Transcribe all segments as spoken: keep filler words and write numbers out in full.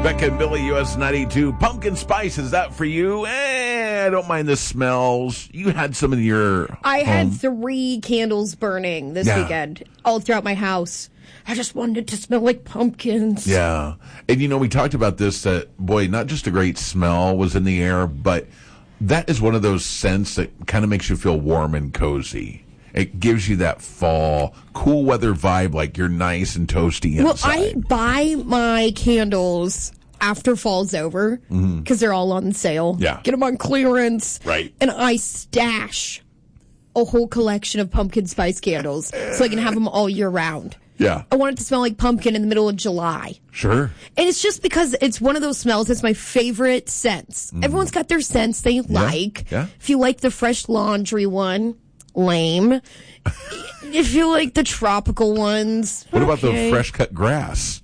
Becca and Billy, U S ninety-two. Pumpkin spice, is that for you? Eh, I don't mind the smells. You had some in your I home. had three candles burning this Yeah. weekend, all throughout my house. I just wanted it to smell like pumpkins. Yeah. And, you know, we talked about this, that, boy, not just a great smell was in the air, but that is one of those scents that kind of makes you feel warm and cozy. It gives you that fall, cool weather vibe, like you're nice and toasty inside. Well, I buy my candles after fall's over because they're all on sale. Yeah. Get them on clearance. Right. And I stash a whole collection of pumpkin spice candles so I can have them all year round. Yeah. I want it to smell like pumpkin in the middle of July. Sure. And it's just because it's one of those smells that's my favorite scents. Everyone's got their scents they like. Yeah. If you like the fresh laundry one, lame. If you like the tropical ones, What about okay. the fresh cut grass?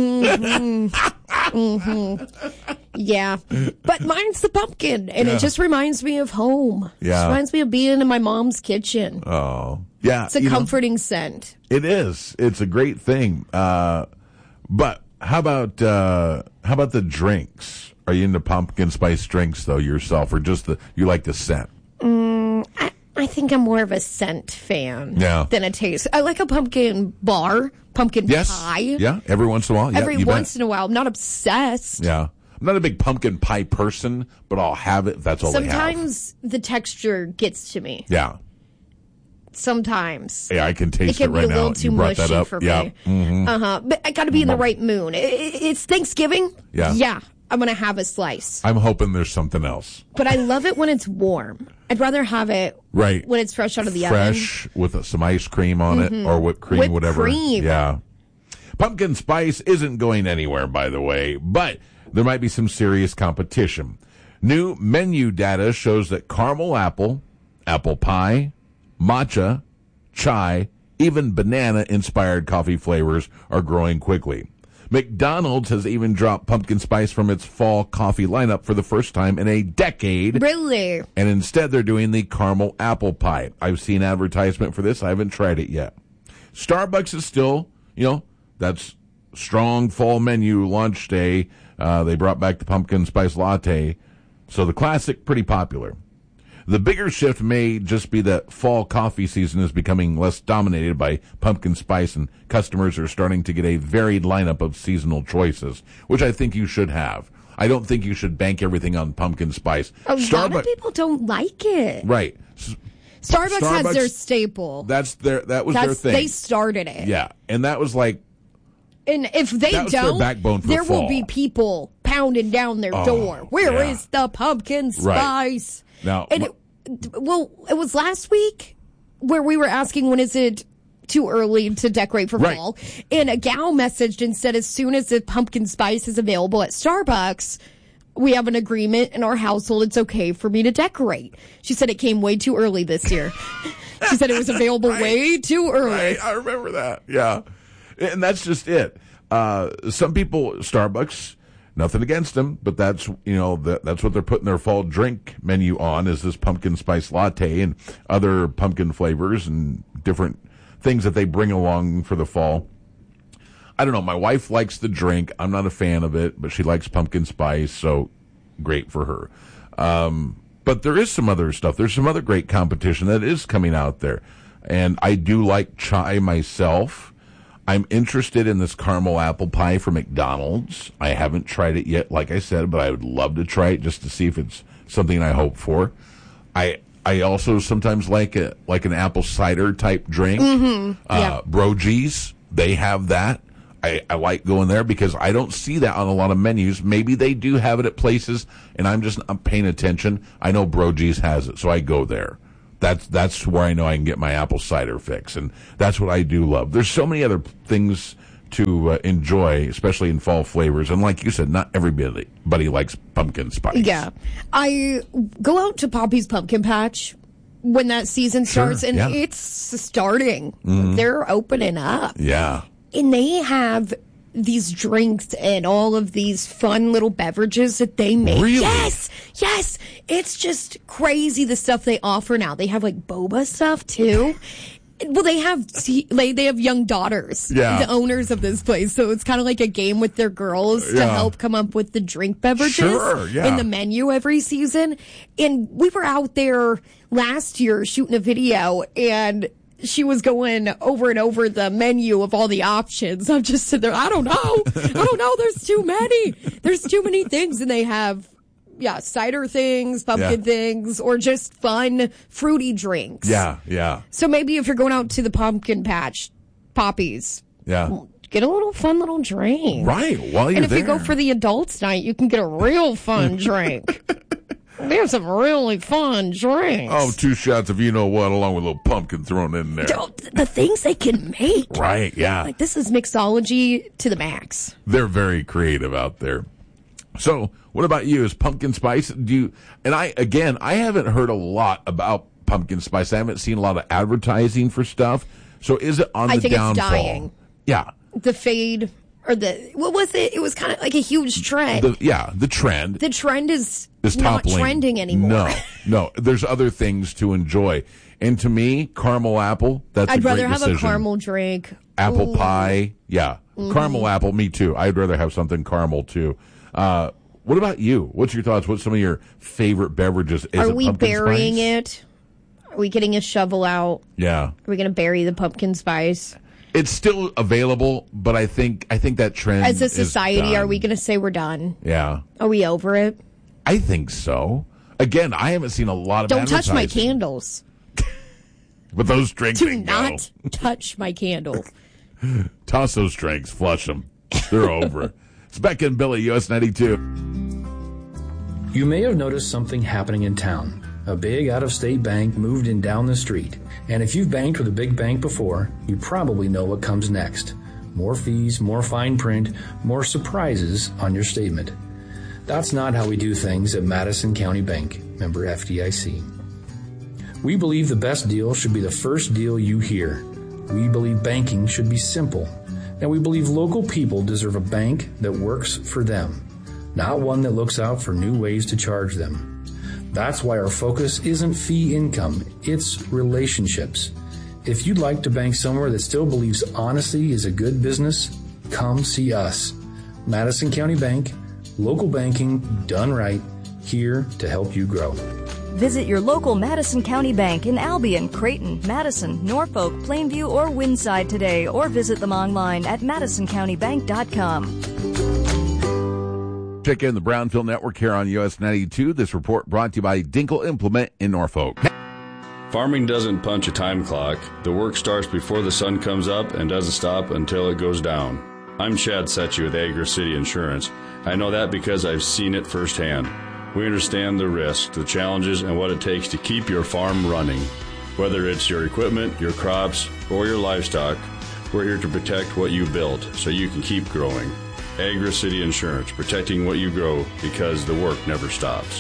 Yeah. But mine's the pumpkin, and Yeah. it just reminds me of home. Yeah. Just reminds me of being in my mom's kitchen. Oh, yeah. It's a you know, comforting scent. it is. It's a great thing. Uh, but how about uh, how about the drinks? Are you into pumpkin spice drinks though yourself, or just the you like the scent? I, I think I'm more of a scent fan Yeah. than a taste. I like a pumpkin bar, pumpkin Yes. pie. Yeah. Every once in a while. Yeah, Every you bet. once in a while. I'm not obsessed. Yeah. I'm not a big pumpkin pie person, but I'll have it if that's all they have. Sometimes the texture gets to me. Yeah. Sometimes. Yeah, I can It taste can it be right a little now. too You brought that mushy up. for Yeah. me. Mhm. Uh huh. But I got to be in the right mood. I- I- It's Thanksgiving. Yeah. Yeah. I'm going to have a slice. I'm hoping there's something else. But I love it when it's warm. I'd rather have it Right. when it's fresh out of the oven. Fresh with some ice cream on it or whipped cream, Whipped whatever. cream. Yeah. Pumpkin spice isn't going anywhere, by the way, but there might be some serious competition. New menu data shows that caramel apple, apple pie, matcha, chai, even banana-inspired coffee flavors are growing quickly. McDonald's has even dropped pumpkin spice from its fall coffee lineup for the first time in a decade. Really? And instead, they're doing the caramel apple pie. I've seen advertisement for this. I haven't tried it yet. Starbucks is still, you know, that's strong fall menu lunch day. Uh, they brought back the pumpkin spice latte. So the classic, pretty popular. The bigger shift may just be that fall coffee season is becoming less dominated by pumpkin spice, and customers are starting to get a varied lineup of seasonal choices, which I think you should have. I don't think you should bank everything on pumpkin spice. A lot Starbucks, of people don't like it. right? S- Starbucks, has Starbucks- their staple. That's their that was That's their thing. They started it. Yeah, and that was like And if they That was their don't, backbone for there will fall. be people pounding down their door. Where is yeah. the pumpkin Right. spice? Now, and m- it, well, it was last week where we were asking when is it too early to decorate for Right. fall, and a gal messaged and said as soon as the pumpkin spice is available at Starbucks, we have an agreement in our household. It's okay for me to decorate. She said it came way too early this year. She said it was available way too early. Right, I remember that. Yeah. And that's just it. Uh, some people, Starbucks, nothing against them, but that's, you know, that, that's what they're putting their fall drink menu on is this pumpkin spice latte and other pumpkin flavors and different things that they bring along for the fall. I don't know. My wife likes the drink. I'm not a fan of it, but she likes pumpkin spice, so great for her. Um, but there is some other stuff. There's some other great competition that is coming out there. And I do like chai myself. I'm interested in this caramel apple pie from McDonald's. I haven't tried it yet, like I said, but I would love to try it just to see if it's something I hope for. I I also sometimes like a like an apple cider type drink. Mm-hmm. Yeah. Uh, Brogies, they have that. I, I like going there because I don't see that on a lot of menus. Maybe they do have it at places, and I'm just not paying attention. I know Brogies has it, so I go there. That's that's where I know I can get my apple cider fix, and that's what I do love. There's so many other things to uh, enjoy, especially in fall flavors. And like you said, not everybody buddy likes pumpkin spice. Yeah. I go out to Poppy's Pumpkin Patch when that season starts, and yeah. it's starting. They're opening up. Yeah. And they have these drinks and all of these fun little beverages that they make. Really? Yes, yes. It's just crazy the stuff they offer now. They have like boba stuff too. Well, they have like they have young daughters, yeah. the owners of this place, so it's kind of like a game with their girls to yeah. help come up with the drink beverages sure, yeah. in the menu every season. And we were out there last year shooting a video, and she was going over and over the menu of all the options. I'm just sitting there, I don't know, I don't know. There's too many. There's too many things, and they have. Yeah, cider things, pumpkin yeah. things, or just fun, fruity drinks. Yeah, yeah. So maybe if you're going out to the pumpkin patch, poppies, yeah, get a little fun little drink. Right, while you're And if there. you go for the adults night, you can get a real fun drink. They have some really fun drinks. Oh, two shots of you-know-what along with a little pumpkin thrown in there. The things they can make. Right, yeah. Like, this is mixology to the max. They're very creative out there. So, what about you? Is pumpkin spice? Do you? And I again, I haven't heard a lot about pumpkin spice. I haven't seen a lot of advertising for stuff. So, is it on I the think downfall? It's dying. Yeah. The fade or the what was it? It was kind of like a huge trend. The, yeah, the trend. The trend is, is not toppling. trending anymore. No, no. There's other things to enjoy. And to me, caramel apple. That's I'd a great rather have decision. a caramel drink. Apple Ooh. pie. Yeah, Mm-hmm. caramel apple. Me too. I'd rather have something caramel too. Uh, What about you? What's your thoughts? What's some of your favorite beverages? Is Are it we pumpkin burying spice? it? Are we getting a shovel out? Yeah. Are we going to bury the pumpkin spice? It's still available, but I think I think that trend As a is society, done. are we going to say we're done? Yeah. Are we over it? I think so. Again, I haven't seen a lot of Don't touch my advertising. candles. But those drinks Do can not go. touch my candle. Toss those drinks. Flush them. They're over. It's Becca and Billy, U S ninety-two. You may have noticed something happening in town. A big out-of-state bank moved in down the street. And if you've banked with a big bank before, you probably know what comes next. More fees, more fine print, more surprises on your statement. That's not how we do things at Madison County Bank, member F D I C. We believe the best deal should be the first deal you hear. We believe banking should be simple. And we believe local people deserve a bank that works for them, not one that looks out for new ways to charge them. That's why our focus isn't fee income, it's relationships. If you'd like to bank somewhere that still believes honesty is a good business, come see us. Madison County Bank, local banking done right, here to help you grow. Visit your local Madison County Bank in Albion, Creighton, Madison, Norfolk, Plainview, or Windside today, or visit them online at madison county bank dot com. Check in the Brownfield Network here on U S ninety-two. This report brought to you by Dinkle Implement in Norfolk. Farming doesn't punch a time clock. The work starts before the sun comes up and doesn't stop until it goes down. I'm Chad Setchy with Agri City Insurance. I know that because I've seen it firsthand. We understand the risks, the challenges, and what it takes to keep your farm running. Whether it's your equipment, your crops, or your livestock, we're here to protect what you built so you can keep growing. Agri City Insurance, protecting what you grow because the work never stops.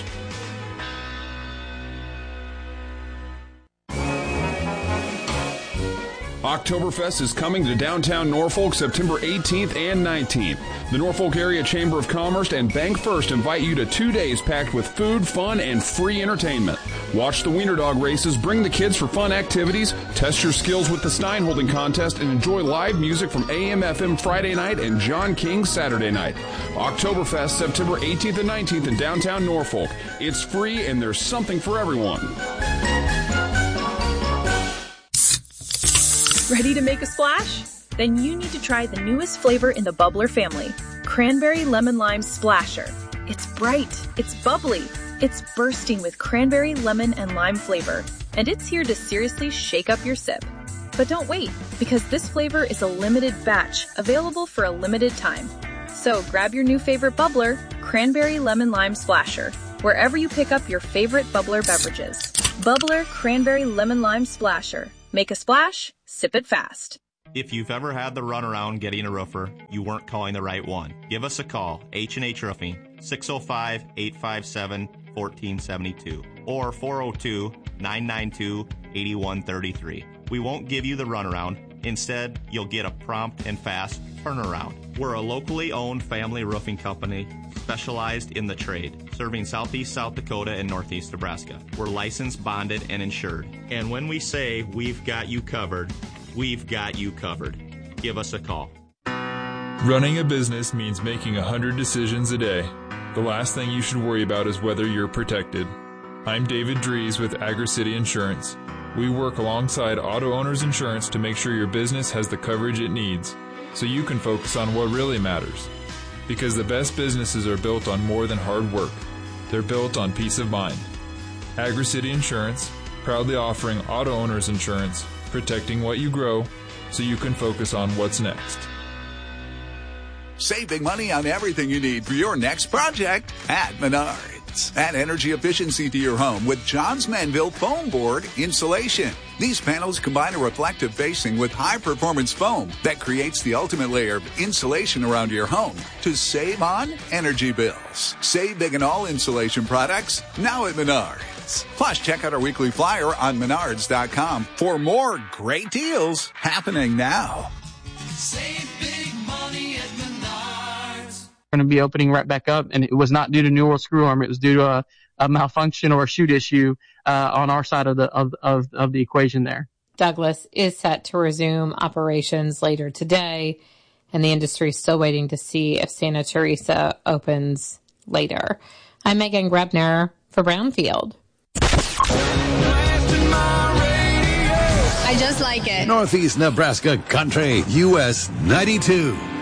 Oktoberfest is coming to downtown Norfolk September eighteenth and nineteenth. The Norfolk Area Chamber of Commerce and Bank First invite you to two days packed with food, fun, and free entertainment. Watch the Wiener Dog races, bring the kids for fun activities, test your skills with the Stein Holding Contest, and enjoy live music from A M F M Friday night and John King Saturday night. Oktoberfest September eighteenth and nineteenth in downtown Norfolk. It's free and there's something for everyone. Ready to make a splash? Then you need to try the newest flavor in the Bubbler family, Cranberry Lemon Lime Splasher. It's bright, it's bubbly, it's bursting with cranberry, lemon, and lime flavor, and it's here to seriously shake up your sip. But don't wait, because this flavor is a limited batch, available for a limited time. So grab your new favorite bubbler, Cranberry Lemon Lime Splasher, wherever you pick up your favorite bubbler beverages. Bubbler Cranberry Lemon Lime Splasher. Make a splash, sip it fast. If you've ever had the runaround getting a roofer, you weren't calling the right one. Give us a call, H and H Roofing, six oh five, eight five seven, one four seven two or four oh two, nine nine two, eight one three three. We won't give you the runaround. Instead, you'll get a prompt and fast turnaround. We're a locally owned family roofing company specialized in the trade, serving southeast South Dakota and northeast Nebraska. We're licensed, bonded, and insured. And when we say we've got you covered, we've got you covered. Give us a call. Running a business means making a hundred decisions a day. The last thing you should worry about is whether you're protected. I'm David Dries with Agri-City Insurance. We work alongside Auto Owners Insurance to make sure your business has the coverage it needs, so you can focus on what really matters. Because the best businesses are built on more than hard work. They're built on peace of mind. Agri-City Insurance, proudly offering Auto Owners Insurance, protecting what you grow, so you can focus on what's next. Save big money on everything you need for your next project at Menards. Add energy efficiency to your home with Johns Manville foam board insulation. These panels combine a reflective facing with high-performance foam that creates the ultimate layer of insulation around your home to save on energy bills. Save big on all insulation products now at Menards. Plus, check out our weekly flyer on menards dot com for more great deals happening now. Save big money at Menards. Going to be opening right back up, and it was not due to New World Screw Arm. It was due to a, a malfunction or a shoot issue uh, on our side of the of, of of the equation there. Douglas is set to resume operations later today, and the industry is still waiting to see if Santa Teresa opens later. I'm Megan Grebner for Brownfield. I just like it. Northeast Nebraska Country, U S ninety-two.